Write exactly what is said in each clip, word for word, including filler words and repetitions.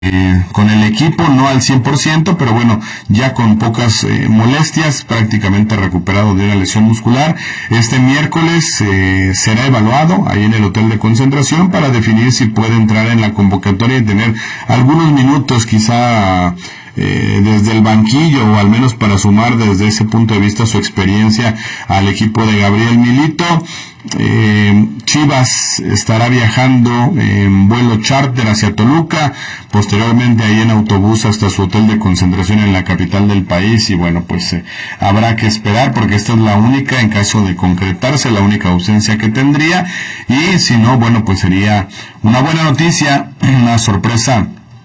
Eh, con el equipo, no al cien por ciento, pero bueno, ya con pocas eh, molestias, prácticamente recuperado de una lesión muscular. Este miércoles eh, será evaluado ahí en el hotel de concentración para definir si puede entrar en la convocatoria y tener algunos minutos, quizá Eh, desde el banquillo, o al menos para sumar desde ese punto de vista su experiencia al equipo de Gabriel Milito. Eh, Chivas estará viajando en vuelo charter hacia Toluca, posteriormente ahí en autobús hasta su hotel de concentración en la capital del país, y bueno, pues eh, habrá que esperar, porque esta es la única, en caso de concretarse, la única ausencia que tendría, y si no, bueno, pues sería una buena noticia, una sorpresa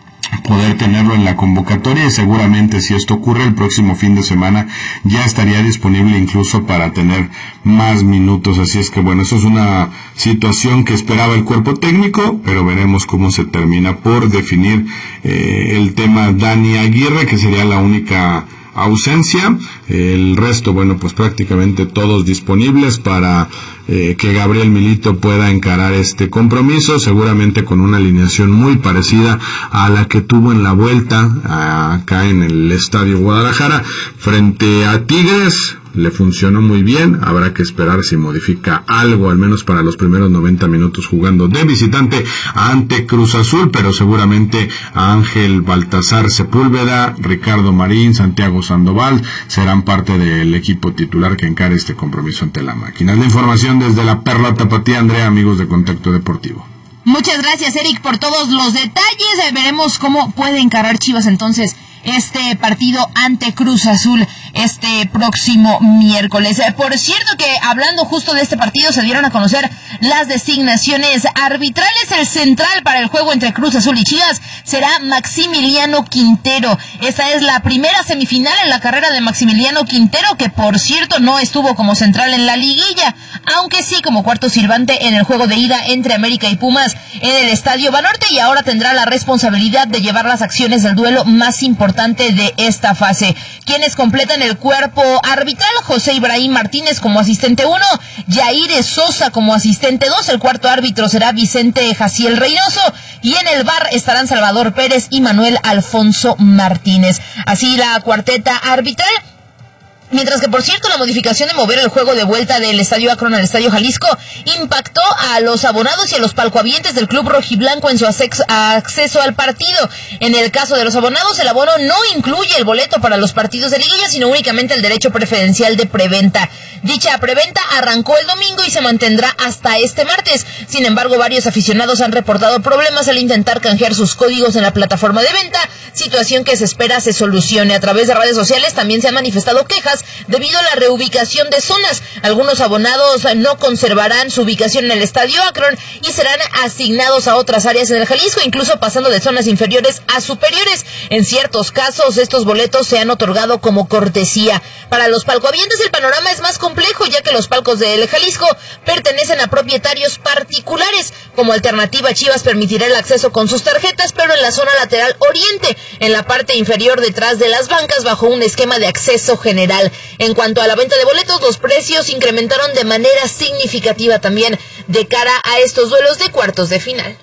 poder tenerlo en la convocatoria, y seguramente si esto ocurre el próximo fin de semana ya estaría disponible incluso para tener más minutos. Así es que bueno, eso es una situación que esperaba el cuerpo técnico, pero veremos cómo se termina por definir eh, el tema Dani Aguirre, que sería la única ausencia. El resto, bueno, pues prácticamente todos disponibles para eh, que Gabriel Milito pueda encarar este compromiso, seguramente con una alineación muy parecida a la que tuvo en la vuelta a, acá en el Estadio Guadalajara frente a Tigres. Le funcionó muy bien, habrá que esperar si modifica algo, al menos para los primeros noventa minutos jugando de visitante ante Cruz Azul, pero seguramente a Ángel Baltasar Sepúlveda, Ricardo Marín, Santiago Sandoval serán parte del equipo titular que encare este compromiso ante la máquina. Es la información desde la Perla Tapatía. Andrea, amigos de Contacto Deportivo. Muchas gracias, Eric, por todos los detalles. Veremos cómo puede encarar Chivas entonces este partido ante Cruz Azul este próximo miércoles. Eh, por cierto que hablando justo de este partido, se dieron a conocer las designaciones arbitrales. El central para el juego entre Cruz Azul y Chivas será Maximiliano Quintero. Esta es la primera semifinal en la carrera de Maximiliano Quintero, que por cierto no estuvo como central en la liguilla, aunque sí como cuarto silbante en el juego de ida entre América y Pumas en el Estadio Banorte, y ahora tendrá la responsabilidad de llevar las acciones del duelo más importante de esta fase. Quienes completan el cuerpo arbitral: José Ibrahim Martínez como asistente uno, Yair Sosa como asistente dos, el cuarto árbitro será Vicente Jaciel Reynoso, y en el V A R estarán Salvador Pérez y Manuel Alfonso Martínez. Así la cuarteta arbitral. Mientras que, por cierto, la modificación de mover el juego de vuelta del Estadio Akron al Estadio Jalisco impactó a los abonados y a los palcohabientes del club rojiblanco en su acceso al partido. En el caso de los abonados, el abono no incluye el boleto para los partidos de liguilla, sino únicamente el derecho preferencial de preventa. Dicha preventa arrancó el domingo y se mantendrá hasta este martes. Sin embargo, varios aficionados han reportado problemas al intentar canjear sus códigos en la plataforma de venta, situación que se espera se solucione. A través de redes sociales también se han manifestado quejas debido a la reubicación de zonas. Algunos abonados no conservarán su ubicación en el Estadio Akron y serán asignados a otras áreas en el Jalisco, incluso pasando de zonas inferiores a superiores. En ciertos casos, estos boletos se han otorgado como cortesía. Para los palcohabientes, el panorama es más complejo, ya que los palcos del Jalisco pertenecen a propietarios particulares. Como alternativa, Chivas permitirá el acceso con sus tarjetas, pero en la zona lateral oriente, en la parte inferior detrás de las bancas, bajo un esquema de acceso general. En cuanto a la venta de boletos, los precios incrementaron de manera significativa también de cara a estos duelos de cuartos de final.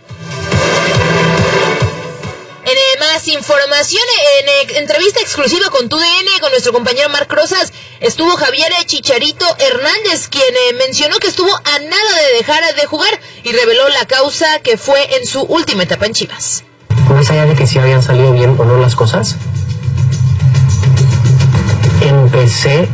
En más información, en entrevista exclusiva con T U D N, con nuestro compañero Marc Rosas, estuvo Javier Chicharito Hernández, quien eh, mencionó que estuvo a nada de dejar de jugar y reveló la causa que fue en su última etapa en Chivas. Más allá de que si habían salido bien o no las cosas, empecé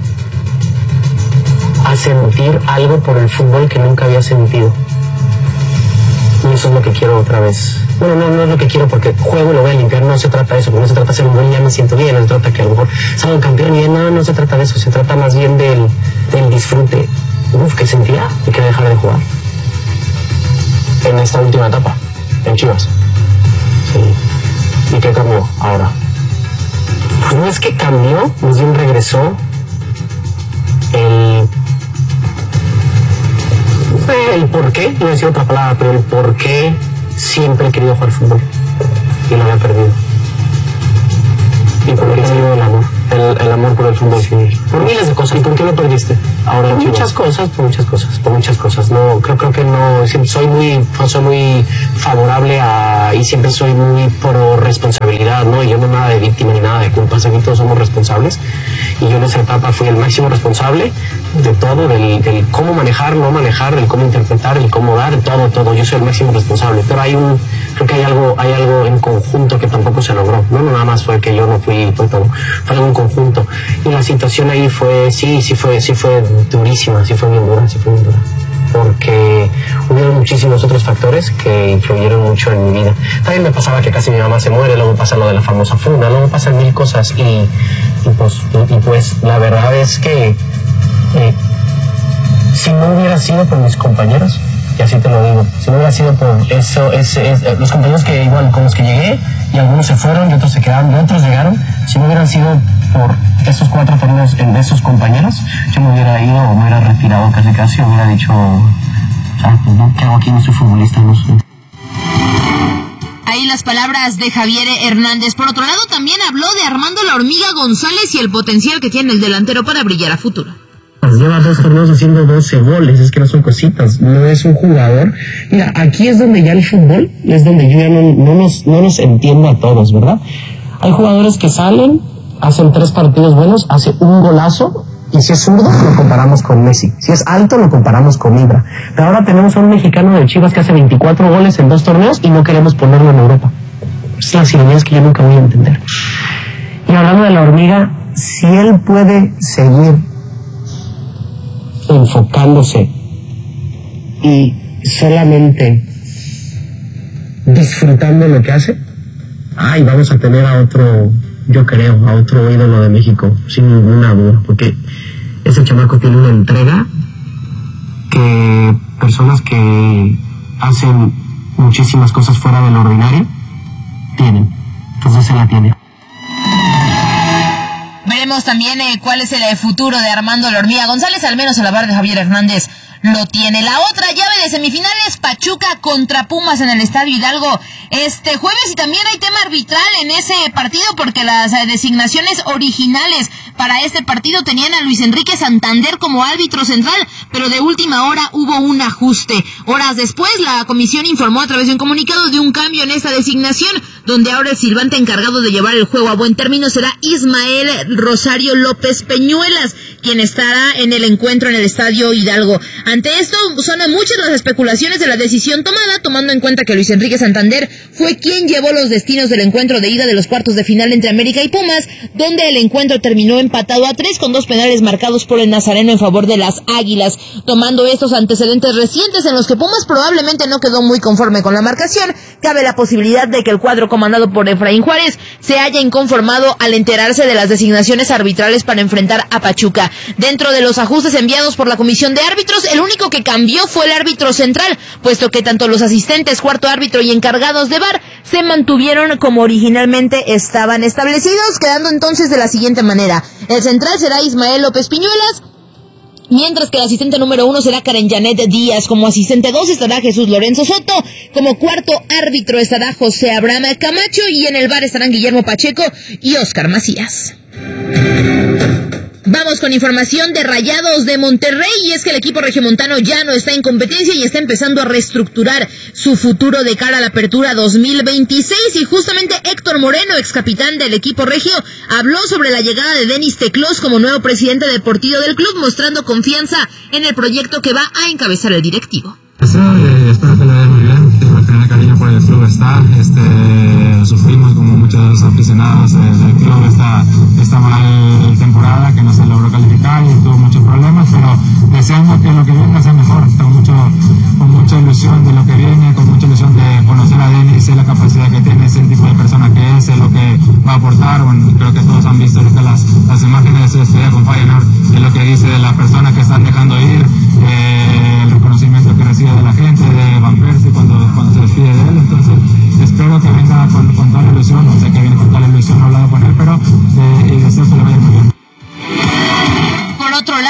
a sentir algo por el fútbol que nunca había sentido. Y eso es lo que quiero otra vez. Bueno, no, no es lo que quiero porque juego y lo voy a limpiar. No se trata de eso, porque no se trata de ser un buen, ya me siento bien. No se trata que a lo mejor salgo campeón y no, no se trata de eso. Se trata más bien del, del disfrute. Uf, que sentía y que dejar de jugar. En esta última etapa, en Chivas. Sí. ¿Y qué cambió ahora? Pues no es que cambió, más bien regresó el... el por qué, no decir otra palabra, pero el por qué siempre he querido jugar fútbol y lo había perdido. ¿Y por qué he tenido el amor? El, el amor por el fútbol. Sí. Por miles de cosas. ¿Y por qué lo perdiste? Ahora por muchas cosas, por muchas cosas, por muchas cosas. No, creo, creo que no, soy muy, soy muy favorable a, y siempre soy muy pro responsabilidad, ¿no? Y yo no nada de víctima ni nada de culpas, aquí todos somos responsables. Y yo en esa etapa fui el máximo responsable de todo, del, del cómo manejar, no manejar, del cómo interpretar, el cómo dar, todo, todo. Yo soy el máximo responsable. Pero hay un, creo que hay algo, hay algo en conjunto que tampoco se logró. No, no nada más fue que yo no fui, fue todo, fue algo en conjunto. Y la situación ahí fue, sí, sí fue, sí fue durísima, sí fue bien dura, sí fue bien dura. Porque hubo muchísimos otros factores que influyeron mucho en mi vida. También me pasaba que casi mi mamá se muere, luego pasa lo de la famosa funda, luego pasan mil cosas y, y, pues, y, y pues la verdad es que eh, si no hubiera sido por mis compañeros, y así te lo digo, si no hubiera sido por eso, ese, es, los compañeros que igual con los que llegué, y algunos se fueron y otros se quedaron y otros llegaron, si no hubieran sido por esos cuatro torneos en esos compañeros, yo me hubiera ido o me hubiera retirado casi casi, hubiera dicho, ah, pues no, ¿qué hago aquí? No soy futbolista, no sé. Ahí las palabras de Javier Hernández. Por otro lado, también habló de Armando La Hormiga González y el potencial que tiene el delantero para brillar a futuro. Lleva dos torneos haciendo doce goles, es que no son cositas, no es un jugador. Mira, aquí es donde ya el fútbol, es donde yo ya no, no, nos, no nos entiendo a todos, ¿verdad? Hay jugadores que salen, hacen tres partidos buenos, hace un golazo, y si es zurdo, lo comparamos con Messi. Si es alto, lo comparamos con Ibra. Pero ahora tenemos a un mexicano de Chivas que hace veinticuatro goles en dos torneos y no queremos ponerlo en Europa. Es las ironías que yo nunca voy a entender. Y hablando de La Hormiga, si él puede seguir enfocándose y solamente disfrutando lo que hace, ay, vamos a tener a otro, yo creo, a otro ídolo de México, sin ninguna duda, porque ese chamaco tiene una entrega que personas que hacen muchísimas cosas fuera de lo ordinario tienen, entonces se la tiene. Veremos también eh, cuál es el eh, futuro de Armando La Hormiga González, al menos a la par de Javier Hernández lo tiene. La otra llave de semifinales, Pachuca contra Pumas en el Estadio Hidalgo este jueves, y también hay tema arbitral en ese partido porque las eh, designaciones originales para este partido tenían a Luis Enrique Santander como árbitro central, pero de última hora hubo un ajuste. Horas después, la comisión informó a través de un comunicado de un cambio en esta designación, donde ahora el silbante encargado de llevar el juego a buen término será Ismael Rosario López Peñuelas, quien estará en el encuentro en el Estadio Hidalgo. Ante esto, son muchas las especulaciones de la decisión tomada, tomando en cuenta que Luis Enrique Santander fue quien llevó los destinos del encuentro de ida de los cuartos de final entre América y Pumas, donde el encuentro terminó empatado a tres con dos penales marcados por el nazareno en favor de las Águilas. Tomando estos antecedentes recientes en los que Pumas probablemente no quedó muy conforme con la marcación, cabe la posibilidad de que el cuadro comandado por Efraín Juárez se haya inconformado al enterarse de las designaciones arbitrales para enfrentar a Pachuca. Dentro de los ajustes enviados por la comisión de árbitros, el único que cambió fue el árbitro central, puesto que tanto los asistentes, cuarto árbitro y encargados de V A R se mantuvieron como originalmente estaban establecidos, quedando entonces de la siguiente manera: el central será Ismael López Piñuelas, mientras que el asistente número uno será Karen Janet Díaz. Como asistente dos estará Jesús Lorenzo Soto. Como cuarto árbitro estará José Abraham Camacho. Y en el V A R estarán Guillermo Pacheco y Oscar Macías. Vamos con información de Rayados de Monterrey, y es que el equipo regiomontano ya no está en competencia y está empezando a reestructurar su futuro de cara a la apertura dos mil veintiséis, y justamente Héctor Moreno, ex capitán del equipo regio, habló sobre la llegada de Denis Teclós como nuevo presidente deportivo del club, mostrando confianza en el proyecto que va a encabezar el directivo. Eso, eh, espero que lo vaya muy bien, que al final el cariño por el club está, este, sufrimos como muchos aficionados del club esta, esta mala temporada que no se logró calificar y tuvo muchos problemas, pero deseando que lo que venga sea mejor, con, mucho, con mucha ilusión de lo que viene, con mucha ilusión de conocer a Denis, sé la capacidad que tiene, sé el tipo de persona que es, sé lo que va a aportar. Bueno, creo que todos han visto ahorita las, las imágenes de su despedida con Feyenoord, de lo que dice de la persona que están dejando ir, eh, el reconocimiento que recibe de la gente, de Van Persie cuando, cuando se despide de él. Entonces espero que venga con, con tal ilusión, no sé que viene con tal ilusión, no he hablado con él, pero eh, y deseo que le vaya muy bien. Por otro lado, ante las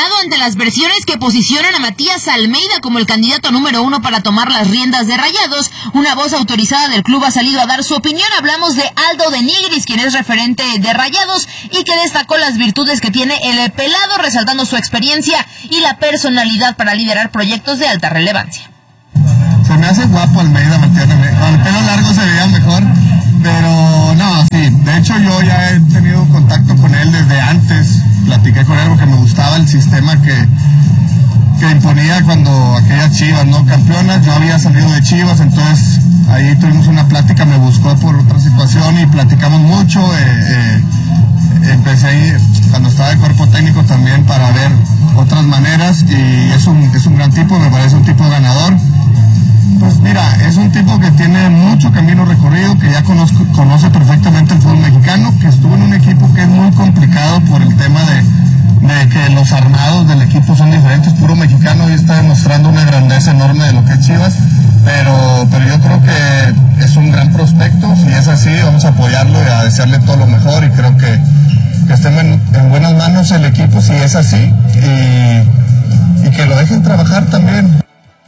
las versiones que posicionan a Matías Almeida como el candidato número uno para tomar las riendas de Rayados, una voz autorizada del club ha salido a dar su opinión. Hablamos de Aldo de Nigris, quien es referente de Rayados y que destacó las virtudes que tiene el pelado, resaltando su experiencia y la personalidad para liderar proyectos de alta relevancia. Se me hace guapo Almeida, ¿me entiendes? Con el pelo largo se veía mejor, pero no, sí, de hecho yo ya he tenido contacto con él desde antes, platiqué con él porque me gustaba el sistema que, que imponía cuando aquellas Chivas, ¿no? Campeonas, yo había salido de Chivas, entonces ahí tuvimos una plática, me buscó por otra situación y platicamos mucho, eh, eh, empecé ahí cuando estaba de cuerpo técnico también para ver otras maneras y es un, es un gran tipo, me parece un tipo ganador. Pues mira, es un tipo que tiene mucho camino recorrido, que ya conozco, conoce perfectamente el fútbol mexicano, que estuvo en un equipo que es muy complicado por el tema de, de que los armados del equipo son diferentes, puro mexicano y está demostrando una grandeza enorme de lo que es Chivas, pero, pero yo creo que es un gran prospecto, si es así vamos a apoyarlo y a desearle todo lo mejor y creo que, que esté en, en buenas manos el equipo si es así y, y que lo dejen trabajar también.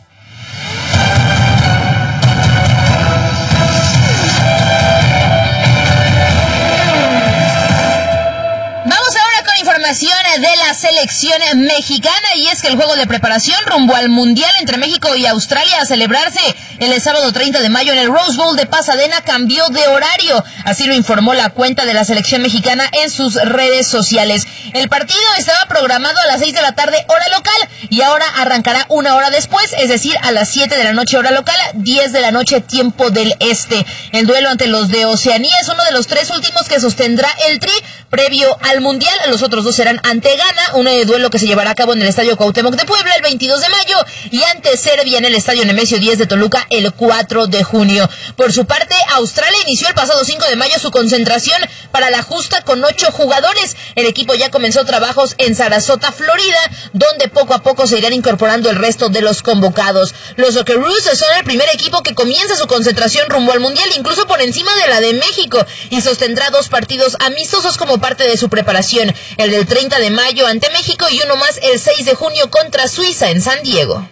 De la selección mexicana, y es que el juego de preparación rumbo al Mundial entre México y Australia a celebrarse el sábado treinta de mayo en el Rose Bowl de Pasadena cambió de horario, así lo informó la cuenta de la selección mexicana en sus redes sociales. El partido estaba programado a las seis de la tarde hora local y ahora arrancará una hora después, es decir, a las siete de la noche hora local, diez de la noche tiempo del este. El duelo ante los de Oceanía es uno de los tres últimos que sostendrá el Tri previo al Mundial. Los otros dos serán ante Ghana, un duelo que se llevará a cabo en el Estadio Cuauhtémoc de Puebla el veintidós de mayo y ante Serbia en el Estadio Nemesio diez de Toluca el cuatro de junio. Por su parte, Australia inició el pasado cinco de mayo su concentración para la justa con ocho jugadores. El equipo ya comenzó trabajos en Sarasota, Florida, donde poco a poco se irán incorporando el resto de los convocados. Los Socceroos son el primer equipo que comienza su concentración rumbo al Mundial, incluso por encima de la de México, y sostendrá dos partidos amistosos como parte de su preparación, el del treinta de mayo ante México y uno más el seis de junio contra Suiza en San Diego.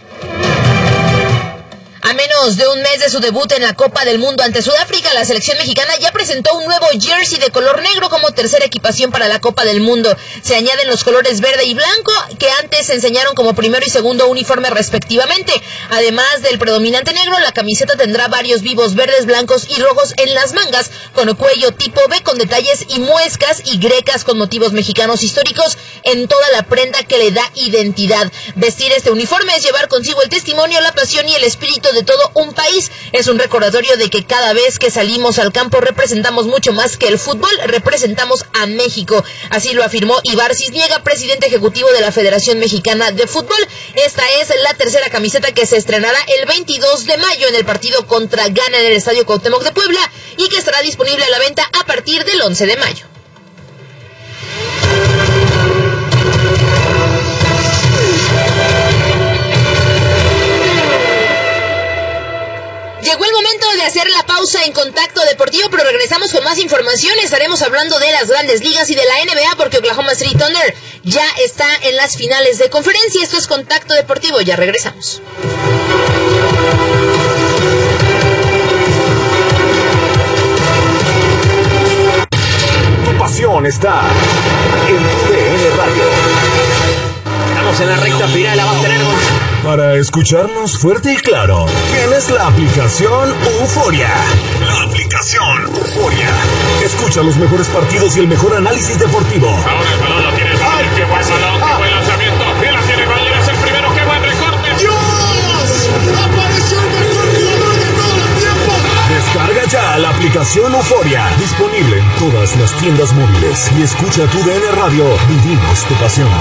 A menos de un mes de su debut en la Copa del Mundo ante Sudáfrica, la selección mexicana ya presentó un nuevo jersey de color negro como tercera equipación para la Copa del Mundo. Se añaden los colores verde y blanco que antes se enseñaron como primero y segundo uniforme respectivamente. Además del predominante negro, la camiseta tendrá varios vivos verdes, blancos y rojos en las mangas, con cuello tipo B con detalles y muescas y grecas con motivos mexicanos históricos en toda la prenda que le da identidad. Vestir este uniforme es llevar consigo el testimonio, la pasión y el espíritu de todo un país. Es un recordatorio de que cada vez que salimos al campo representamos mucho más que el fútbol, representamos a México. Así lo afirmó Ibar Cisniega, presidente ejecutivo de la Federación Mexicana de Fútbol. Esta es la tercera camiseta que se estrenará el veintidós de mayo en el partido contra Ghana en el Estadio Cuauhtémoc de Puebla y que estará disponible a la venta a partir del once de mayo. Llegó el momento de hacer la pausa en Contacto Deportivo, pero regresamos con más información. Estaremos hablando de las grandes ligas y de la N B A porque Oklahoma City Thunder ya está en las finales de conferencia. Esto es Contacto Deportivo, ya regresamos. Tu pasión está en T V N Radio. Estamos en la recta final, la va a tener. Para escucharnos fuerte y claro, tienes la aplicación Euforia. La aplicación Euforia. Escucha los mejores partidos y el mejor análisis deportivo. Ahora el balón lo tiene. ¡Ay, qué buen balón! ¡Qué buen lanzamiento! ¡Y la tiene Bayer! ¡Es el primero! ¡Qué buen recorte! ¡Dios! ¡Apareció el mejor jugador de todos los tiempos! Descarga ya la aplicación Euforia. Disponible en todas las tiendas móviles. Y escucha tu D N Radio. Vivimos tu pasión.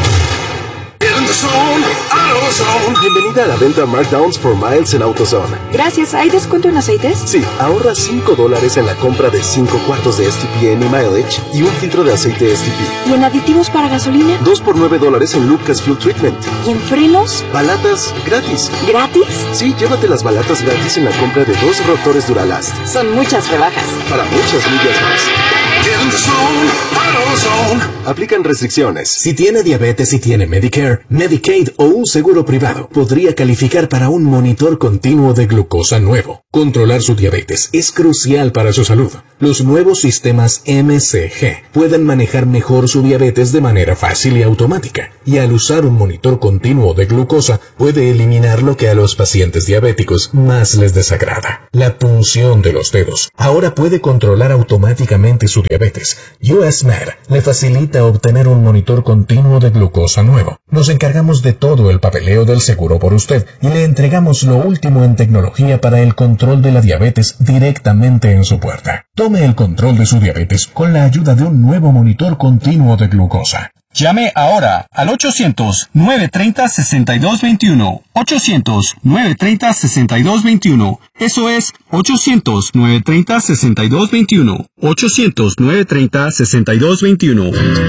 Bienvenida a la venta Markdowns for Miles en AutoZone. Gracias. ¿Hay descuento en aceites? Sí, ahorra cinco dólares en la compra de cinco cuartos de S T P N y Mileage y un filtro de aceite S T P. ¿Y en aditivos para gasolina? dos por nueve dólares en Lucas Fuel Treatment. ¿Y en frenos? Balatas gratis. ¿Gratis? Sí, llévate las balatas gratis en la compra de dos rotores Duralast. Son muchas rebajas. Para muchas millas más. Aplican restricciones. Si tiene diabetes y tiene Medicare, Medicaid o un seguro privado, podría calificar para un monitor continuo de glucosa nuevo. Controlar su diabetes es crucial para su salud. Los nuevos sistemas M C G pueden manejar mejor su diabetes de manera fácil y automática. Y al usar un monitor continuo de glucosa, puede eliminar lo que a los pacientes diabéticos más les desagrada: la punción de los dedos. Ahora puede controlar automáticamente su diabetes. U S Med le facilita obtener un monitor continuo de glucosa nuevo. Nos encargamos de todo el papeleo del seguro por usted y le entregamos lo último en tecnología para el control de la diabetes directamente en su puerta. Tome el control de su diabetes con la ayuda de un nuevo monitor continuo de glucosa. Llame ahora al ochocientos, nueve treinta, sesenta y dos veintiuno. ochocientos, nueve treinta, sesenta y dos veintiuno. Eso es ochocientos, nueve treinta, sesenta y dos veintiuno. ochocientos, nueve treinta, sesenta y dos veintiuno.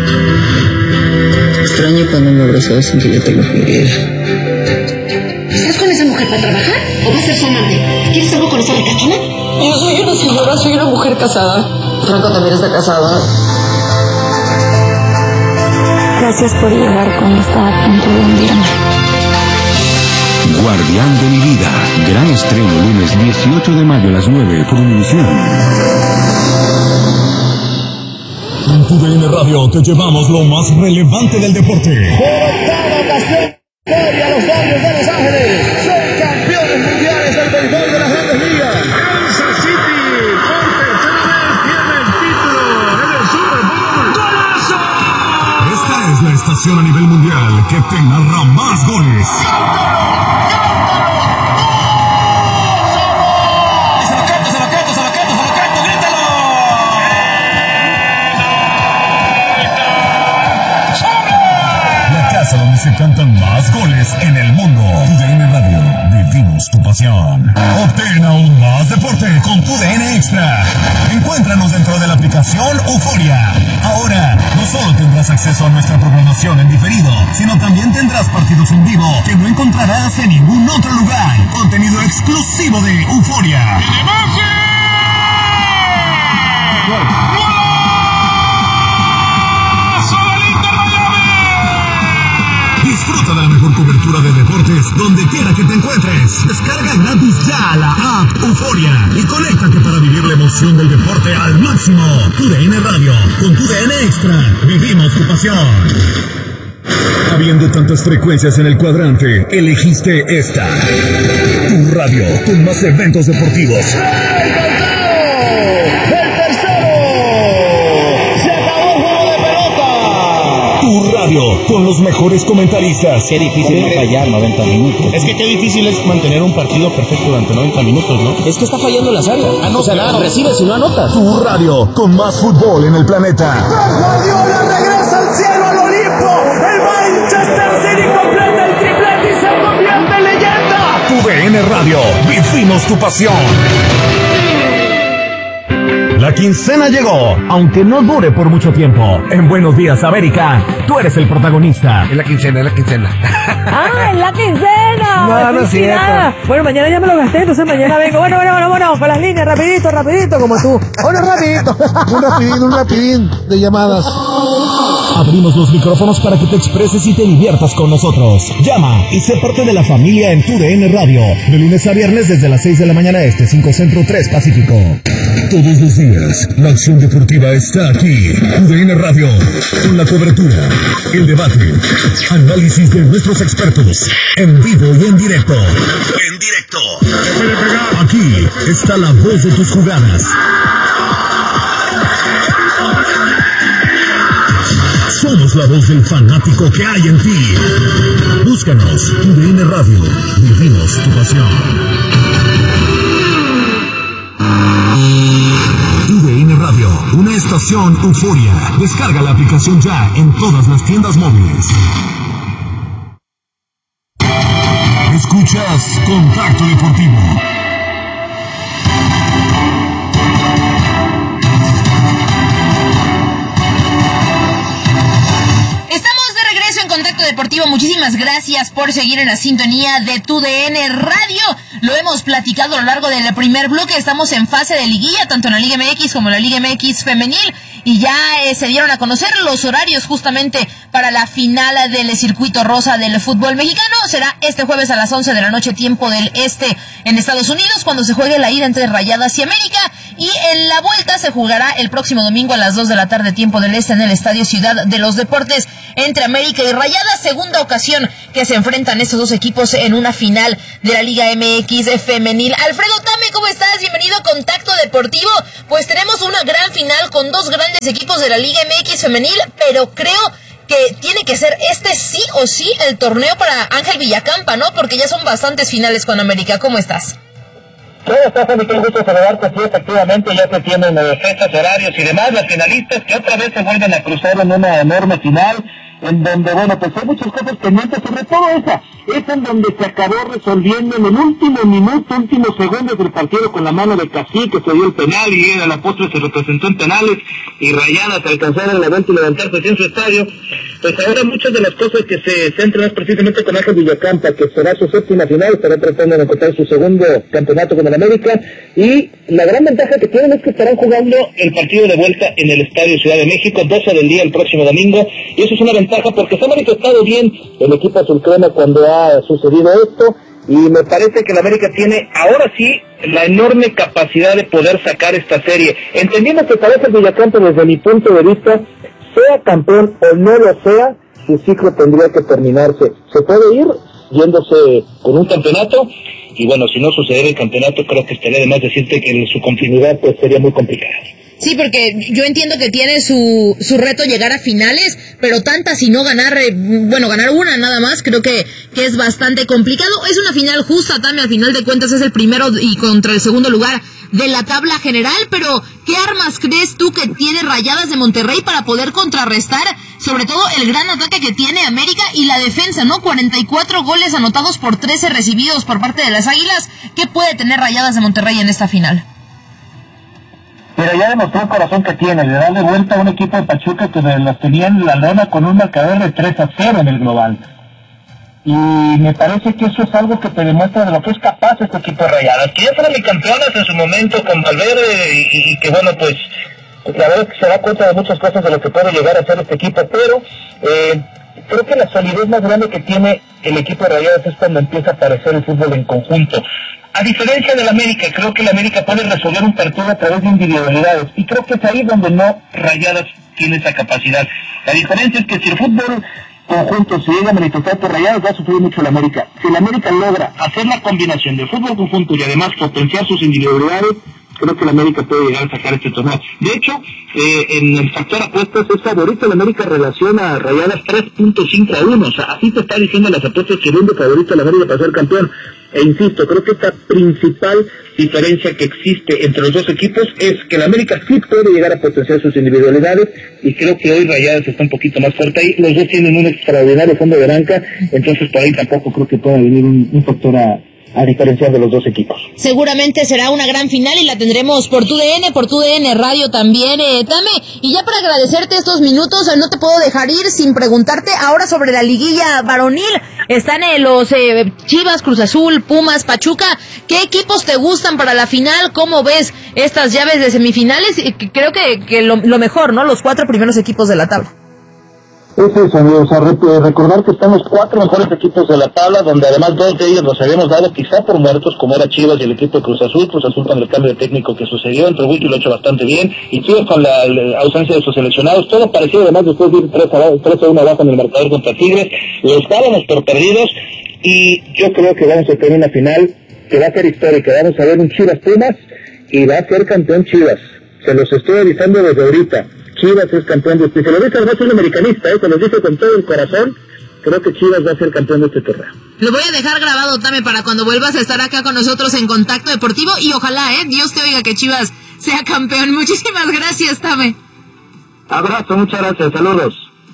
Extraño cuando me abrazas sin que yo te lo pidiera. ¿Estás con esa mujer para trabajar o vas a ser su amante? ¿Quieres algo con esa ricachona? Yo soy una señora, soy una mujer casada. Franco también está casada. Gracias por llegar cuando estaba a punto de hundirme. Guardián de mi vida. Gran estreno lunes dieciocho de mayo a las nueve por Univisión. En tu D N Radio te llevamos lo más relevante del deporte. Por octava ocasión, historia, los Dodgers de Los Ángeles son campeones mundiales del béisbol de las Grandes Ligas. Kansas City, por tercera vez, tiene el título en el Super Bowl. ¡Golazo! Esta es la estación a nivel mundial que te narra más goles. ¡Se lo canto, se lo canto, se lo canto, se lo canto! ¡Grítalo! La casa donde se cantan más goles en el mundo. Tu D N Radio, vivimos tu pasión. Obtén aún más deporte con tu D N Extra. Encuéntranos dentro de la aplicación Euforia. Ahora, no solo tendrás acceso a nuestra programación en diferido, sino también tendrás partidos en vivo que no encontrarás en ningún otro lugar. Contenido exclusivo de Euforia. Disfruta de la mejor cobertura de deportes donde quiera que te encuentres. Descarga gratis ya la app Euforia y conéctate para vivir la emoción del deporte al máximo. Tu D N Radio, con tu D N Extra, vivimos tu pasión. Habiendo tantas frecuencias en el cuadrante, elegiste esta. Tu radio, con más eventos deportivos. Tu radio, con los mejores comentaristas. Qué difícil es fallar noventa minutos. Es que qué difícil es mantener un partido perfecto durante noventa minutos, ¿no? Es que está fallando la saga. Ah, no, o sea, claro. recibes y no anotas. Tu radio, con más fútbol en el planeta. Guardiola regresa al cielo, al Olimpo. El Manchester City completa el triplete y se convierte en leyenda. Tu D N Radio, vivimos tu pasión. La quincena llegó, aunque no dure por mucho tiempo. En Buenos Días, América, tú eres el protagonista. Es la quincena, es la quincena. ¡Ah, es la quincena! No, no es cierto. Bueno, mañana ya me lo gasté, entonces mañana vengo. Bueno, bueno, bueno, bueno, con las líneas, rapidito, rapidito, como tú. Bueno, rapidito. Un rapidín, un rapidín de llamadas. Abrimos los micrófonos para que te expreses y te diviertas con nosotros. Llama y sé parte de la familia en Tu D N Radio. De lunes a viernes desde las seis de la mañana este, cinco Centro, tres Pacífico. Todos los días, la acción deportiva está aquí. Tu D N Radio, con la cobertura, el debate, análisis de nuestros expertos, en vivo y en directo. En directo. Aquí está la voz de tus jugadas. Somos la voz del fanático que hay en ti. Búscanos, Tu D N Radio, vivimos tu pasión. Tu D N Radio, una estación Euforia. Descarga la aplicación ya en todas las tiendas móviles. Escuchas Contacto Deportivo. Contacto Deportivo, muchísimas gracias por seguir en la sintonía de Tu D N Radio. Lo hemos platicado a lo largo del primer bloque. Estamos en fase de liguilla, tanto en la Liga M X como en la Liga M X femenil. y ya eh, se dieron a conocer los horarios justamente para la final del circuito rosa del fútbol mexicano. Será este jueves a las once de la noche, tiempo del este en Estados Unidos, cuando se juegue la ida entre Rayadas y América, y en la vuelta se jugará el próximo domingo a las dos de la tarde, tiempo del este, en el Estadio Ciudad de los Deportes, entre América y Rayadas. Segunda ocasión que se enfrentan estos dos equipos en una final de la Liga M X femenil. Alfredo Tame, ¿cómo estás? Bienvenido a Contacto Deportivo. Pues tenemos una gran final con dos grandes equipos de la Liga M X femenil, pero creo que tiene que ser este sí o sí el torneo para Ángel Villacampa, ¿no? Porque ya son bastantes finales con América. ¿Cómo estás? ¿Cómo estás, Andy? Qué gusto saludarte. Sí, efectivamente, ya se tienen fechas, horarios y demás. Las finalistas que otra vez se vuelven a cruzar en una enorme final, en donde, bueno, pues hay muchas cosas pendientes, sobre todo esa, es en donde se acabó resolviendo en el último minuto, últimos segundos del partido con la mano de Cacique, se dio el penal y a la postre se representó en penales y Rayadas alcanzaron la vuelta y levantarse en su estadio. Pues ahora muchas de las cosas que se centran es precisamente con Ángel Villacampa, que será su séptima final, estará tratando de encontrar su segundo campeonato con el América, y la gran ventaja que tienen es que estarán jugando el partido de vuelta en el Estadio Ciudad de México, doce del día el próximo domingo, y eso es una ventaja porque se ha manifestado bien el equipo azulcrema cuando ha sucedido esto, y me parece que el América tiene ahora sí la enorme capacidad de poder sacar esta serie, entendiendo que tal vez el Villacampa, desde mi punto de vista, sea campeón o no lo sea, su ciclo tendría que terminarse. Se puede ir yéndose con un campeonato, y bueno, si no sucediera el campeonato, creo que estaría de más decirte que su continuidad pues sería muy complicada. Sí, porque yo entiendo que tiene su su reto llegar a finales, pero tantas y no ganar, eh, bueno, ganar una nada más, creo que, que es bastante complicado. Es una final justa, Tami, al final de cuentas es el primero y contra el segundo lugar de la tabla general, pero ¿qué armas crees tú que tiene Rayadas de Monterrey para poder contrarrestar, sobre todo el gran ataque que tiene América y la defensa, ¿no? cuarenta y cuatro goles anotados por trece recibidos por parte de las Águilas. ¿Qué puede tener Rayadas de Monterrey en esta final? Pero ya demostró el corazón que tiene, le da de vuelta a un equipo de Pachuca que las tenía en la lona con un marcador de tres a cero en el global. Y me parece que eso es algo que te demuestra de lo que es capaz este equipo de Rayadas, que ya fueron bicampeonas en su momento con Valverde, y, y que bueno, pues la verdad es que se da cuenta de muchas cosas de lo que puede llegar a ser este equipo, pero eh, creo que la solidez más grande que tiene el equipo de Rayadas es cuando empieza a aparecer el fútbol en conjunto. A diferencia del América, creo que el América puede resolver un partido a través de individualidades, y creo que es ahí donde no Rayadas tiene esa capacidad. La diferencia es que si el fútbol conjunto se llega a manifestar por Rayadas, va a sufrir mucho el América. Si el América logra hacer la combinación de fútbol conjunto y además potenciar sus individualidades, creo que el América puede llegar a sacar este torneo. De hecho, eh, en el factor apuestas es favorito el América, relaciona a Rayadas tres punto cinco a uno, o sea, así te está diciendo las apuestas que vende favorito el América para ser campeón. E insisto, creo que esta principal diferencia que existe entre los dos equipos es que el América sí puede llegar a potenciar sus individualidades, y creo que hoy Rayadas está un poquito más fuerte ahí. Los dos tienen un extraordinario fondo de banca, entonces por ahí tampoco creo que pueda venir un, un factor a, a diferenciar de los dos equipos. Seguramente será una gran final y la tendremos por tu D N, por tu D N Radio también, eh, Tame. Y ya para agradecerte estos minutos, eh, no te puedo dejar ir sin preguntarte ahora sobre la liguilla varonil. Están eh, los eh, Chivas, Cruz Azul, Pumas, Pachuca. ¿Qué equipos te gustan para la final? ¿Cómo ves estas llaves de semifinales? Y creo que, que lo, lo mejor, ¿no? Los cuatro primeros equipos de la tabla. Es eso, amigo, o sea, recordar que están los cuatro mejores equipos de la tabla, donde además dos de ellos los habíamos dado quizá por muertos, como era Chivas y el equipo de Cruz Azul. Cruz Azul con el cambio de técnico que sucedió, entre Wiki lo ha hecho bastante bien, y Chivas con la, la ausencia de sus seleccionados, todo parecido además después de ir tres a uno abajo en el marcador contra Tigres. Los dábamos por perdidos, y yo creo que vamos a tener una final que va a ser histórica. Vamos a ver un Chivas Pumas, y va a ser campeón Chivas, se los estoy avisando desde ahorita. Chivas es campeón de este, se lo dice además un americanista, ¿eh? Se lo dice con todo el corazón, creo que Chivas va a ser campeón de este torneo. Lo voy a dejar grabado, Tame, para cuando vuelvas a estar acá con nosotros en Contacto Deportivo, y ojalá, eh, Dios te oiga que Chivas sea campeón. Muchísimas gracias, Tame. Abrazo, muchas gracias, saludos.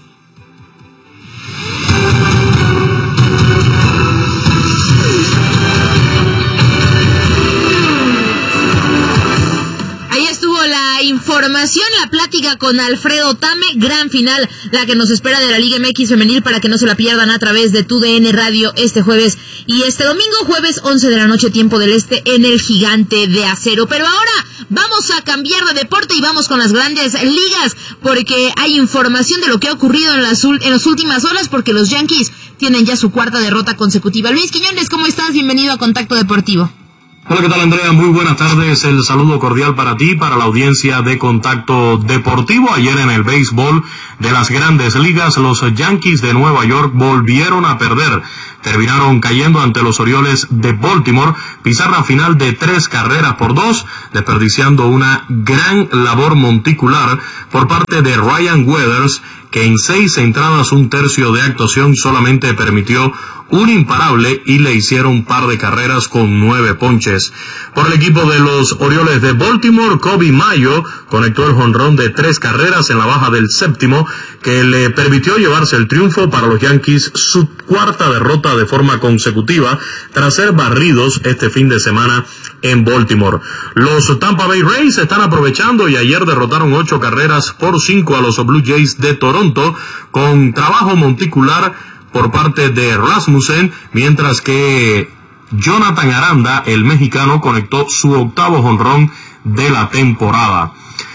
Información, la plática con Alfredo Tame, gran final la que nos espera de la Liga M X femenil, para que no se la pierdan a través de tu D N Radio este jueves y este domingo, jueves once de la noche, tiempo del este, en el Gigante de Acero. Pero ahora Vamos a cambiar de deporte y vamos con las grandes ligas, porque hay información de lo que ha ocurrido en las, en las últimas horas, porque los Yankees tienen ya su cuarta derrota consecutiva. Luis Quiñones, ¿cómo estás? Bienvenido a Contacto Deportivo. Hola, ¿qué tal, Andrea? Muy buenas tardes. El saludo cordial para ti, para la audiencia de Contacto Deportivo. Ayer en el béisbol de las grandes ligas, los Yankees de Nueva York volvieron a perder. Terminaron cayendo ante los Orioles de Baltimore, pizarra final de tres carreras por dos, desperdiciando una gran labor monticular por parte de Ryan Weathers, que en seis entradas, un tercio de actuación, solamente permitió un imparable y le hicieron un par de carreras con nueve ponches. Por el equipo de los Orioles de Baltimore, Kobe Mayo conectó el jonrón de tres carreras en la baja del séptimo, que le permitió llevarse el triunfo para los Yankees, su cuarta derrota de forma consecutiva, tras ser barridos este fin de semana en Baltimore. Los Tampa Bay Rays están aprovechando y ayer derrotaron ocho carreras por cinco a los Blue Jays de Toronto, con trabajo monticular por parte de Rasmussen, mientras que Jonathan Aranda, el mexicano, conectó su octavo jonrón de la temporada.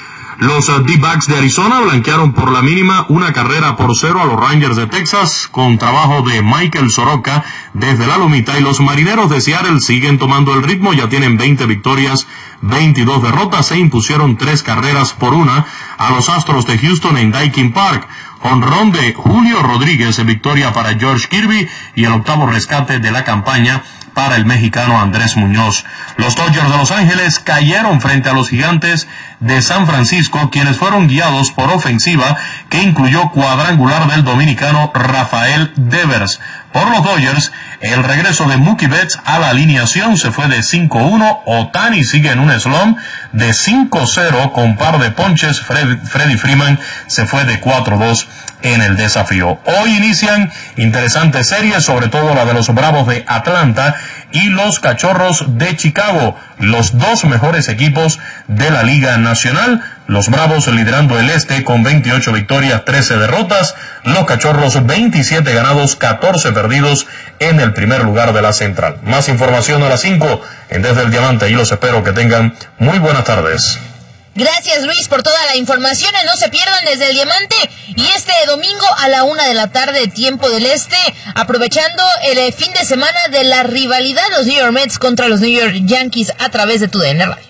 Los D-backs de Arizona blanquearon por la mínima una carrera por cero a los Rangers de Texas, con trabajo de Michael Soroka desde la lomita, y los Marineros de Seattle siguen tomando el ritmo, ya tienen veinte victorias, veintidós derrotas, e impusieron tres carreras por una a los Astros de Houston en Daikin Park. Jonrón de Julio Rodríguez en victoria para George Kirby y el octavo rescate de la campaña para el mexicano Andrés Muñoz. Los Dodgers de Los Ángeles cayeron frente a los Gigantes de San Francisco, quienes fueron guiados por ofensiva que incluyó cuadrangular del dominicano Rafael Devers. Por los Dodgers, el regreso de Mookie Betts a la alineación se fue de cinco uno. Ohtani sigue en un slump de cinco cero con par de ponches. Fred, Freddie Freeman se fue de cuatro dos en el desafío. Hoy inician interesantes series, sobre todo la de los Bravos de Atlanta y los Cachorros de Chicago, los dos mejores equipos de la Liga Nacional. Los Bravos liderando el este con veintiocho victorias, trece derrotas. Los Cachorros veintisiete ganados, catorce perdidos en el primer lugar de la Central. Más información a las cinco en Desde el Diamante, y los espero que tengan muy buenas tardes. Gracias, Luis, por toda la información. No se pierdan Desde el Diamante, y este domingo a la una de la tarde, tiempo del este, aprovechando el fin de semana de la rivalidad de los New York Mets contra los New York Yankees a través de tu D N Radio.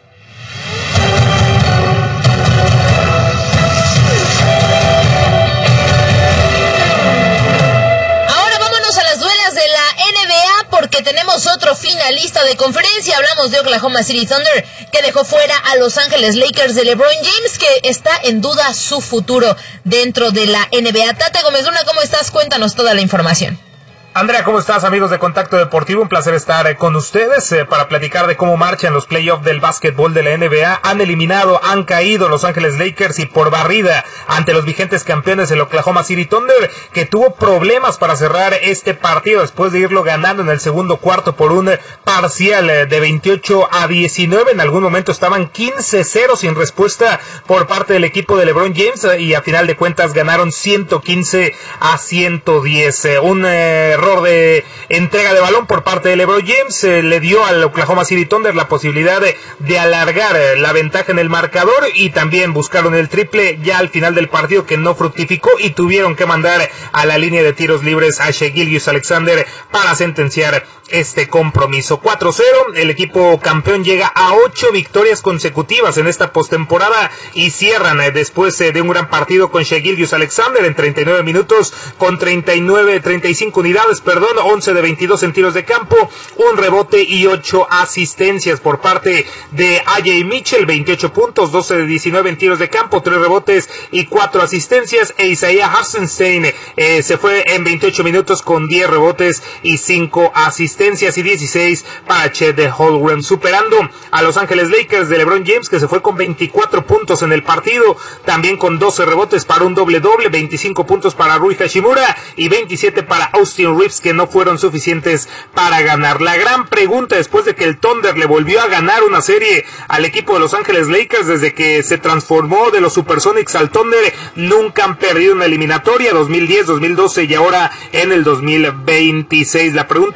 Porque tenemos otro finalista de conferencia. Hablamos de Oklahoma City Thunder, que dejó fuera a Los Ángeles Lakers de LeBron James, que está en duda su futuro dentro de la N B A. Tata Gómez Luna, ¿cómo estás? Cuéntanos toda la información. Andrea, ¿cómo estás, amigos de Contacto Deportivo? Un placer estar eh, con ustedes eh, para platicar de cómo marchan los playoffs del básquetbol de la N B A. Han eliminado, han caído Los Ángeles Lakers, y por barrida ante los vigentes campeones el Oklahoma City Thunder, que tuvo problemas para cerrar este partido después de irlo ganando en el segundo cuarto por un parcial de veintiocho a diecinueve. En algún momento estaban quince cero sin respuesta por parte del equipo de LeBron James, y a final de cuentas ganaron ciento quince a ciento diez. Eh, un eh, de entrega de balón por parte de LeBron James eh, le dio al Oklahoma City Thunder la posibilidad de, de alargar eh, la ventaja en el marcador, y también buscaron el triple ya al final del partido, que no fructificó, y tuvieron que mandar a la línea de tiros libres a Shai Gilgeous-Alexander para sentenciar este compromiso. cuatro cero, el equipo campeón llega a ocho victorias consecutivas en esta postemporada, y cierran eh, después eh, de un gran partido con Shai Gilgeous-Alexander en treinta y nueve minutos con treinta y nueve, treinta y cinco unidades, perdón, once de veintidós en tiros de campo, un rebote y ocho asistencias por parte de A J Mitchell, veintiocho puntos, doce de diecinueve en tiros de campo, tres rebotes y cuatro asistencias, e Isaiah Hartenstein eh, se fue en veintiocho minutos con diez rebotes y cinco asistencias, y dieciséis para Chet Holmgren, superando a Los Ángeles Lakers de LeBron James, que se fue con veinticuatro puntos en el partido, también con doce rebotes para un doble doble, veinticinco puntos para Rui Hachimura y veintisiete para Austin Reeves, que no fueron suficientes para ganar. La gran pregunta, después de que el Thunder le volvió a ganar una serie al equipo de Los Ángeles Lakers desde que se transformó de los Supersonics al Thunder, nunca han perdido una eliminatoria, dos mil diez, dos mil doce y ahora en el dos mil veintiséis. La pregunta, ¿qué pasa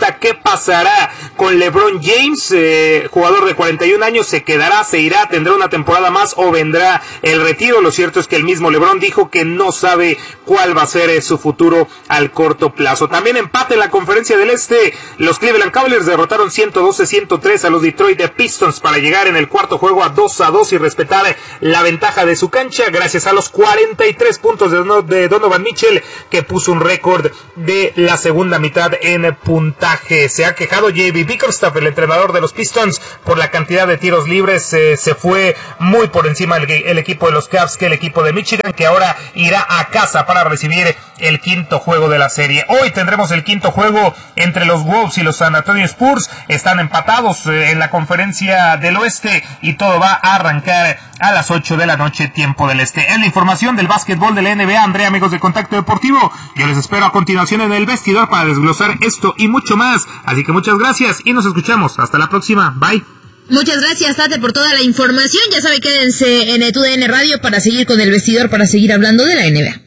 pasará con LeBron James? Eh, jugador de cuarenta y un años, ¿se quedará, se irá, tendrá una temporada más o vendrá el retiro? Lo cierto es que el mismo LeBron dijo que no sabe cuál va a ser eh, su futuro al corto plazo. También empate en la Conferencia del Este. Los Cleveland Cavaliers derrotaron ciento doce a ciento tres a los Detroit Pistons para llegar en el cuarto juego a dos a dos y respetar la ventaja de su cancha gracias a los cuarenta y tres puntos de, de Donovan Mitchell, que puso un récord de la segunda mitad en puntaje. Se ha quejado J B Bickerstaff, el entrenador de los Pistons, por la cantidad de tiros libres. Eh, se fue muy por encima el, el equipo de los Cavs que el equipo de Michigan, que ahora irá a casa para recibir el quinto juego de la serie. Hoy tendremos el quinto juego entre los Wolves y los San Antonio Spurs. Están empatados eh, en la Conferencia del Oeste y todo va a arrancar a las ocho de la noche, tiempo del Este. Es la información del básquetbol de la N B A. Andrea, amigos de Contacto Deportivo, yo les espero a continuación en el vestidor para desglosar esto y mucho más. Así que muchas gracias y nos escuchamos. Hasta la próxima. Bye. Muchas gracias, Tate, por toda la información. Ya sabe, quédense en Tu D N Radio para seguir con el vestidor, para seguir hablando de la N B A.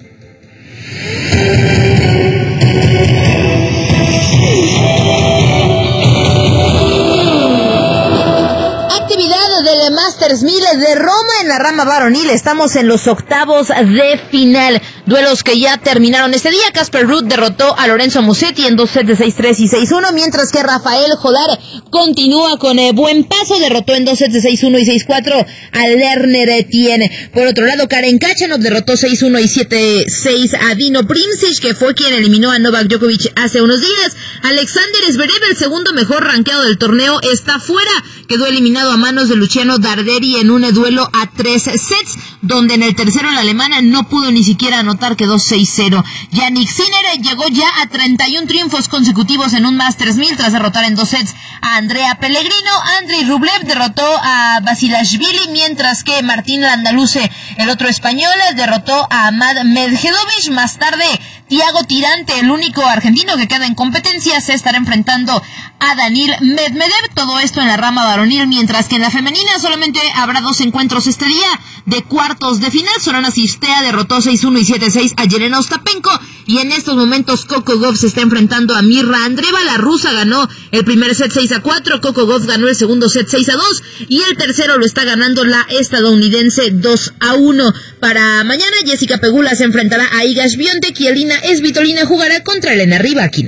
Del Masters mil de Roma en la rama varonil. Estamos en los octavos de final. Duelos que ya terminaron este día. Casper Ruud derrotó a Lorenzo Musetti en dos sets de seis tres y seis uno, mientras que Rafael Jodar continúa con eh, buen paso. Derrotó en dos sets de seis uno y seis cuatro a Lerner Etienne. Por otro lado, Karen Khachanov derrotó seis uno y siete seis a Dino Primcic, que fue quien eliminó a Novak Djokovic hace unos días. Alexander Zverev, el segundo mejor rankeado del torneo, está fuera. Quedó eliminado a manos de Luciano Darderi en un duelo a tres sets, donde en el tercero el alemán no pudo ni siquiera anotar, quedó seis cero. Yannick Sinner llegó ya a treinta y un triunfos consecutivos en un Masters mil tras derrotar en dos sets a Andrea Pellegrino. Andrei Rublev derrotó a Basilashvili, mientras que Martín Landaluce, el otro español, derrotó a Ahmad Medjedovic. Más tarde, Thiago Tirante, el único argentino que queda en competencia, se estará enfrentando a Danil Medvedev. Todo esto en la rama varonil, mientras que en la femenina solamente habrá dos encuentros este día de cuartos de final. Sorana Cirstea derrotó seis uno y siete seis a Yelena Ostapenko, y en estos momentos Coco Gauff se está enfrentando a Mirra Andreeva. La rusa ganó el primer set seis a cuatro, Coco Gauff ganó el segundo set seis a dos y el tercero lo está ganando la estadounidense dos a uno. Para mañana, Jessica Pegula se enfrentará a Iga Swiatek y Elina Svitolina jugará contra Elena Rybakina.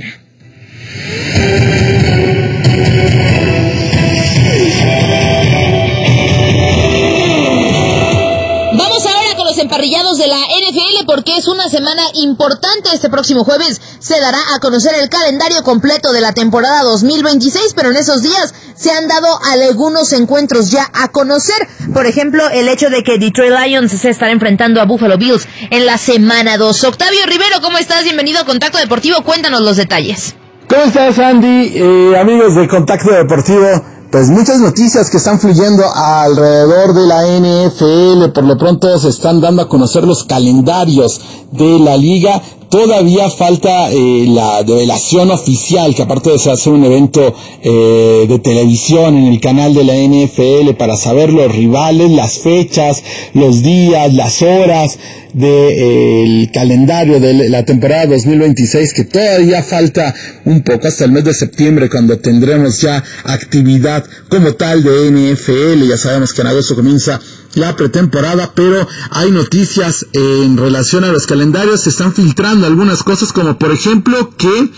Vamos ahora con los emparrillados de la N F L, porque es una semana importante. Este próximo jueves se dará a conocer el calendario completo de la temporada dos mil veintiséis, pero en esos días se han dado algunos encuentros ya a conocer. Por ejemplo, el hecho de que Detroit Lions se estará enfrentando a Buffalo Bills en la semana dos. Octavio Rivero, ¿cómo estás? Bienvenido a Contacto Deportivo. Cuéntanos los detalles. ¿Cómo estás, Andy? Eh, amigos de Contacto Deportivo, pues muchas noticias que están fluyendo alrededor de la N F L. Por lo pronto se están dando a conocer los calendarios de la liga. Todavía falta eh, la revelación oficial, que aparte de hacer un evento eh, de televisión en el canal de la N F L para saber los rivales, las fechas, los días, las horas del eh, calendario de la temporada dos mil veintiséis, que todavía falta un poco hasta el mes de septiembre, cuando tendremos ya actividad como tal de N F L. Ya sabemos que en agosto comienza la pretemporada, pero hay noticias en relación a los calendarios. Se están filtrando algunas cosas, como por ejemplo que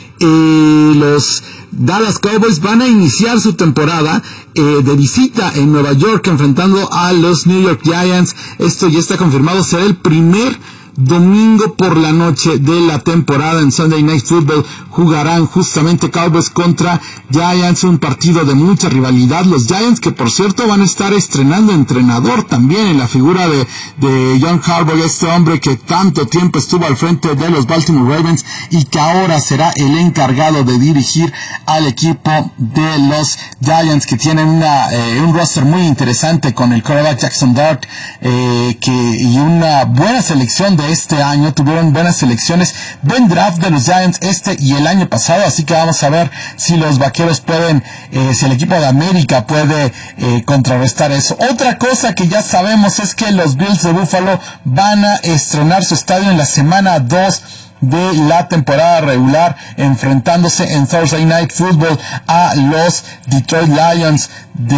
eh, los Dallas Cowboys van a iniciar su temporada eh, de visita en Nueva York, enfrentando a los New York Giants. Esto ya está confirmado, será el primer domingo por la noche de la temporada. En Sunday Night Football jugarán justamente Cowboys contra Giants, un partido de mucha rivalidad. Los Giants, que por cierto van a estar estrenando entrenador también, en la figura de, de John Harbaugh, este hombre que tanto tiempo estuvo al frente de los Baltimore Ravens y que ahora será el encargado de dirigir al equipo de los Giants, que tienen una, eh, un roster muy interesante con el quarterback Jackson Dart, eh, que, y una buena selección de este año. Tuvieron buenas selecciones, buen draft de los Giants este y el año pasado, así que vamos a ver si los vaqueros pueden, eh, si el equipo de América puede eh, contrarrestar eso. Otra cosa que ya sabemos es que los Bills de Buffalo van a estrenar su estadio en la semana dos de la temporada regular, enfrentándose en Thursday Night Football a los Detroit Lions, de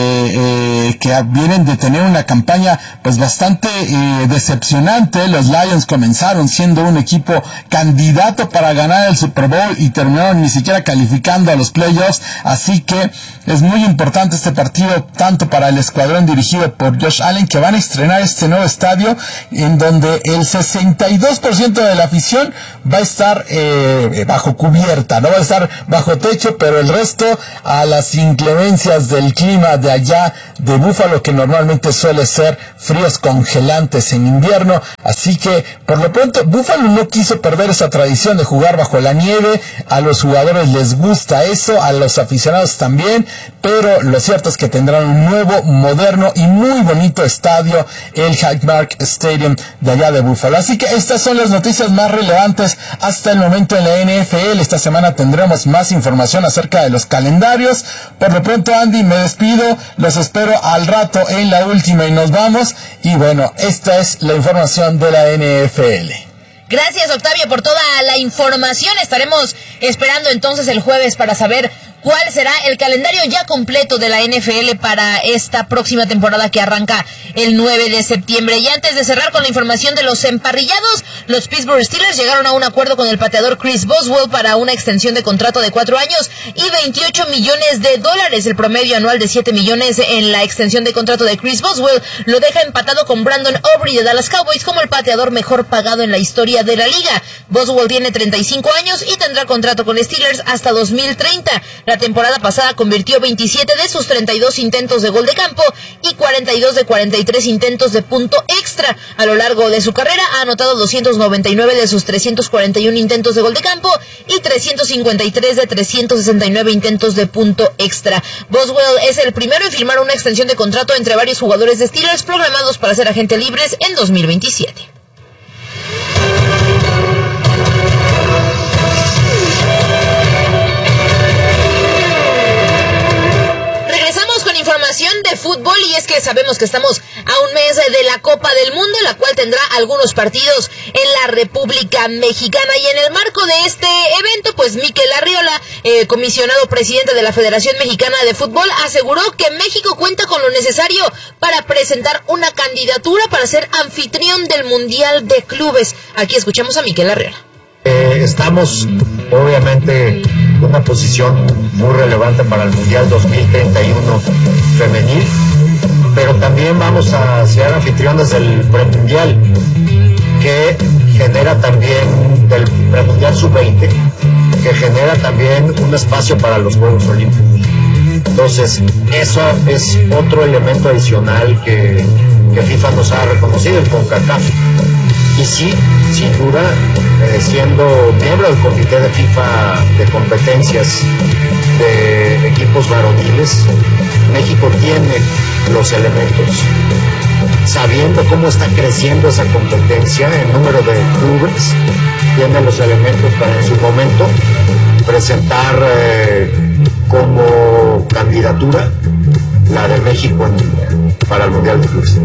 eh, que vienen de tener una campaña pues bastante eh, decepcionante. Los Lions comenzaron siendo un equipo candidato para ganar el Super Bowl y terminaron ni siquiera calificando a los playoffs, así que es muy importante este partido tanto para el escuadrón dirigido por Josh Allen, que van a estrenar este nuevo estadio en donde el sesenta y dos por ciento de la afición va a estar eh, bajo cubierta, no va a estar bajo techo, pero el resto a las inclemencias del clima de allá de Buffalo, que normalmente suele ser fríos congelantes en invierno. Así que por lo pronto Buffalo no quiso perder esa tradición de jugar bajo la nieve. A los jugadores les gusta eso, a los aficionados también, pero lo cierto es que tendrán un nuevo, moderno y muy bonito estadio, el Highmark Stadium de allá de Buffalo. Así que estas son las noticias más relevantes hasta el momento en la N F L. Esta semana tendremos más información acerca de los calendarios. Por lo pronto, Andy, me despido, los espero al rato en la última y nos vamos. Y bueno, esta es la información de la N F L. Gracias, Octavio, por toda la información. Estaremos esperando entonces el jueves para saber cuál será el calendario ya completo de la N F L para esta próxima temporada que arranca el nueve de septiembre. Y antes de cerrar con la información de los emparrillados, los Pittsburgh Steelers llegaron a un acuerdo con el pateador Chris Boswell para una extensión de contrato de cuatro años y veintiocho millones de dólares. El promedio anual de siete millones en la extensión de contrato de Chris Boswell lo deja empatado con Brandon Aubrey de Dallas Cowboys como el pateador mejor pagado en la historia de la liga. Boswell tiene treinta y cinco años y tendrá contrato con Steelers hasta dos mil treinta. La temporada pasada convirtió veintisiete de sus treinta y dos intentos de gol de campo y cuarenta y dos de cuarenta y tres intentos de punto extra. A lo largo de su carrera ha anotado doscientos noventa y nueve de sus trescientos cuarenta y uno intentos de gol de campo y trescientos cincuenta y tres de trescientos sesenta y nueve intentos de punto extra. Boswell es el primero en firmar una extensión de contrato entre varios jugadores de Steelers programados para ser agentes libres en dos mil veintisiete. Información de fútbol, y es que sabemos que estamos a un mes de la Copa del Mundo, la cual tendrá algunos partidos en la República Mexicana, y en el marco de este evento, pues Mikel Arriola, eh, comisionado presidente de la Federación Mexicana de Fútbol, aseguró que México cuenta con lo necesario para presentar una candidatura para ser anfitrión del Mundial de Clubes. Aquí escuchamos a Mikel Arriola. Eh, estamos obviamente en una posición muy relevante para el Mundial dos mil treinta y uno femenil, pero también vamos a ser anfitriones del premundial, que genera también, del premundial sub veinte, que genera también un espacio para los Juegos Olímpicos. Entonces, eso es otro elemento adicional que, que FIFA nos ha reconocido, el CONCACAF. Y sí, sin duda, eh, siendo miembro del comité de FIFA de competencias de equipos varoniles, México tiene los elementos, sabiendo cómo está creciendo esa competencia, el número de clubes, tiene los elementos para en su momento presentar eh, como candidatura la de México en, para el Mundial de Clubes.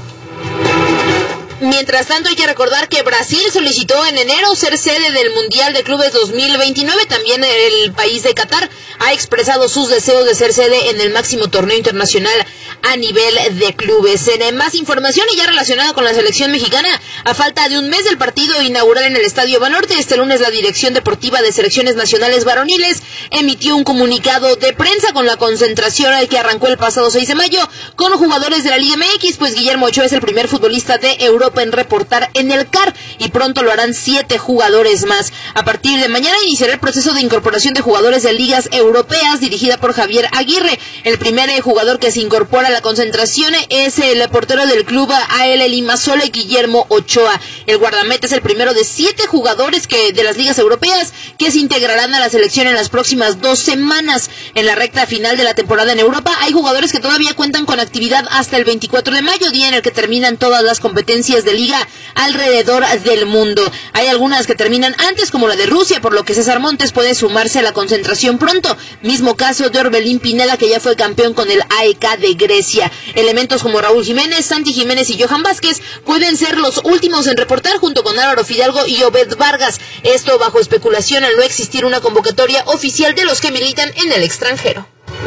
Mientras tanto, hay que recordar que Brasil solicitó en enero ser sede del Mundial de Clubes dos mil veintinueve. También el país de Qatar ha expresado sus deseos de ser sede en el máximo torneo internacional a nivel de clubes. En más información y ya relacionada con la selección mexicana, a falta de un mes del partido inaugural en el Estadio Banorte, este lunes la Dirección Deportiva de Selecciones Nacionales Varoniles emitió un comunicado de prensa con la concentración que arrancó el pasado seis de mayo con jugadores de la Liga M X, pues Guillermo Ochoa es el primer futbolista de Europa en reportar en el C A R y pronto lo harán siete jugadores más. A partir de mañana iniciará el proceso de incorporación de jugadores de ligas europeas dirigida por Javier Aguirre. El primer jugador que se incorpora a la concentración es el portero del club A L Limassol, Guillermo Ochoa. El guardameta es el primero de siete jugadores que de las ligas europeas que se integrarán a la selección en las próximas dos semanas. En la recta final de la temporada en Europa hay jugadores que todavía cuentan con actividad hasta el veinticuatro de mayo, día en el que terminan todas las competencias de liga alrededor del mundo. Hay algunas que terminan antes, como la de Rusia, por lo que César Montes puede sumarse a la concentración pronto. Mismo caso de Orbelín Pineda, que ya fue campeón con el A E K de Grecia. Elementos como Raúl Jiménez, Santi Jiménez y Johan Vázquez pueden ser los últimos en reportar reportar, junto con Álvaro Fidalgo y Obed Vargas. Esto bajo especulación al no existir una convocatoria oficial de los que militan en el extranjero.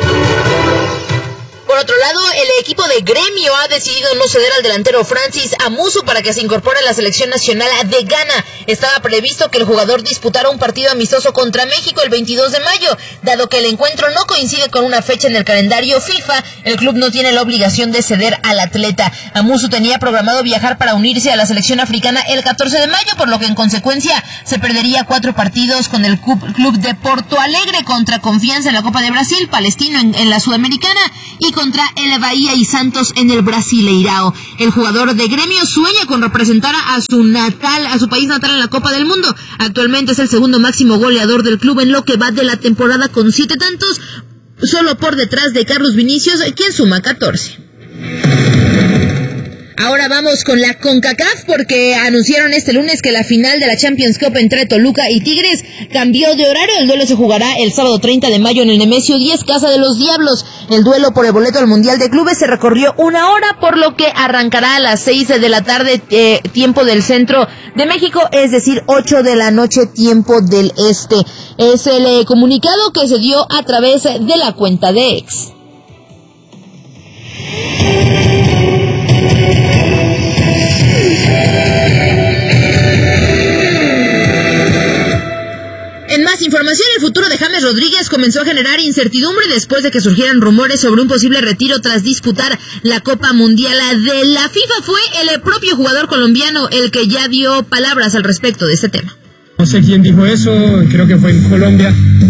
Por otro lado, el equipo de Gremio ha decidido no ceder al delantero Francis Amusu para que se incorpore a la selección nacional de Ghana. Estaba previsto que el jugador disputara un partido amistoso contra México el veintidós de mayo. Dado que el encuentro no coincide con una fecha en el calendario FIFA, el club no tiene la obligación de ceder al atleta. Amusu tenía programado viajar para unirse a la selección africana el catorce de mayo, por lo que en consecuencia se perdería cuatro partidos con el club de Porto Alegre contra Confianza en la Copa de Brasil, Palestino en, en la Sudamericana y contra el Bahía y Santos en el Brasileirao. El jugador de Gremio sueña con representar a su natal, a su país natal en la Copa del Mundo. Actualmente es el segundo máximo goleador del club en lo que va de la temporada con siete tantos, solo por detrás de Carlos Vinicius, quien suma catorce. Ahora vamos con la CONCACAF porque anunciaron este lunes que la final de la Champions Cup entre Toluca y Tigres cambió de horario. El duelo se jugará el sábado treinta de mayo en el Nemesio diez, Casa de los Diablos. El duelo por el boleto al Mundial de Clubes se recorrió una hora, por lo que arrancará a las seis de la tarde, eh, tiempo del centro de México, es decir, ocho de la noche, tiempo del este. Es el eh, comunicado que se dio a través de la cuenta de X. En más información, el futuro de James Rodríguez comenzó a generar incertidumbre después de que surgieran rumores sobre un posible retiro tras disputar la Copa Mundial de la FIFA. Fue el propio jugador colombiano el que ya dio palabras al respecto de este tema. No sé quién dijo eso, creo que fue en Colombia.